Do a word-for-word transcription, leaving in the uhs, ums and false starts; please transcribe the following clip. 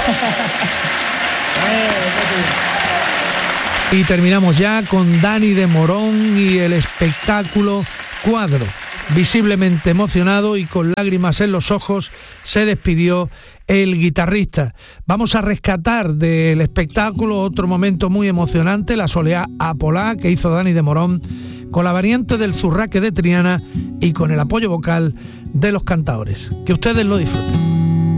Y terminamos ya con Dani de Morón y el espectáculo Cuadro. Visiblemente emocionado y con lágrimas en los ojos se despidió el guitarrista. Vamos a rescatar del espectáculo otro momento muy emocionante, la soleá Apolá que hizo Dani de Morón con la variante del zurraque de Triana y con el apoyo vocal de los cantaores. Que ustedes lo disfruten.